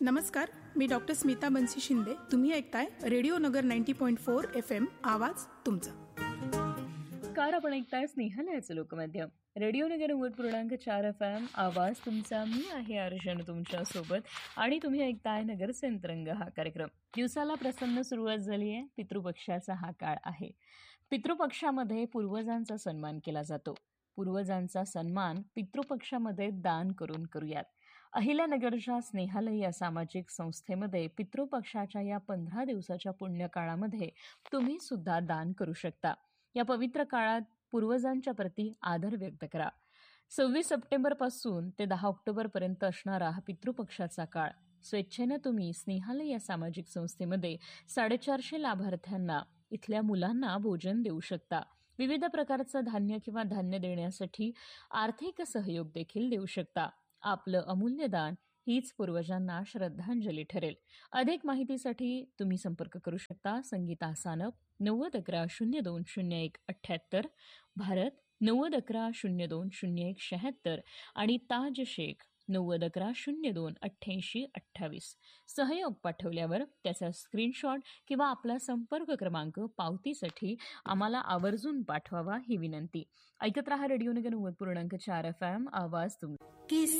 नमस्कार, मी डॉक्टर स्मिता बन्सी शिंदे. तुम्ही ऐकताय रेडिओ नगर 90.4 FM आवाज तुमचा. कार आपण ऐकताय स्नेहालयाचं लोकमाध्यम रेडिओ नगर 90.4 FM आवाज तुमचा. मी आहे अर्शन तुमच्या सोबत आणि तुम्ही ऐकताय नगरचे अंतरंग हा कार्यक्रम. दिवसाला प्रसन्न सुरुवात झाली आहे. पितृपक्षाचा हा काळ आहे. पितृपक्षामध्ये पूर्वजांचा सन्मान केला जातो. पूर्वजांचा सन्मान पितृपक्षामध्ये दान करून करूयात. अहिल्यानगरच्या स्नेहालय या सामाजिक संस्थेमध्ये पितृपक्षाच्या या 15 दिवसाच्या पुण्यकाळामध्ये तुम्ही सुद्धा दान करू शकता. या पवित्र काळात पूर्वजांच्या प्रती आदर व्यक्त करा. 26 सप्टेंबरपासून ते 10 ऑक्टोबरपर्यंत असणारा हा पितृपक्षाचा काळ स्वेच्छेनं तुम्ही स्नेहालय या सामाजिक संस्थेमध्ये 450 लाभार्थ्यांना, इथल्या मुलांना भोजन देऊ शकता. विविध प्रकारचं धान्य किंवा धान्य देण्यासाठी आर्थिक सहयोग देखील देऊ शकता. आपलं अमूल्य दान हीच पूर्वजांना श्रद्धांजली ठरेल. अधिक माहितीसाठी तुम्ही संपर्क करू शकता. संगीता सानप 9011020178, भारत 9011020176 आणि ताज शेख 9011028828. सहयोग पाठवल्यावर त्याचा स्क्रीनशॉट किंवा आपला संपर्क क्रमांक पावतीसाठी आम्हाला आवर्जून पाठवावा ही विनंती. ऐकत रहा रेडिओ नगर 90.4 FM आवाज तुमचा.